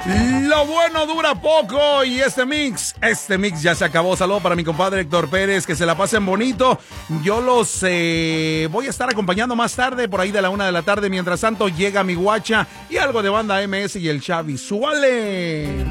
Lo bueno dura poco y este mix ya se acabó. Saludo para mi compadre Héctor Pérez, que se la pasen bonito. Yo los voy a estar acompañando más tarde, por ahí de la 1 de la tarde. Mientras tanto llega mi guacha y algo de banda MS y el Xavi. ¡Suale!